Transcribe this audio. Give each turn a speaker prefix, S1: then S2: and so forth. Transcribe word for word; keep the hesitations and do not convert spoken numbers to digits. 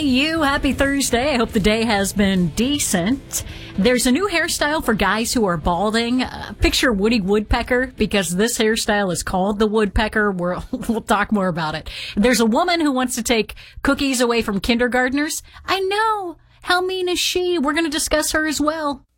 S1: Hey, you. Happy Thursday. I hope the day has been decent. There's a new hairstyle for guys who are balding. Uh, picture Woody Woodpecker, because this hairstyle is called the Woodpecker. We're, we'll talk more about it. There's a woman who wants to take cookies away from kindergartners. I know. How mean is she? We're going to discuss her as well.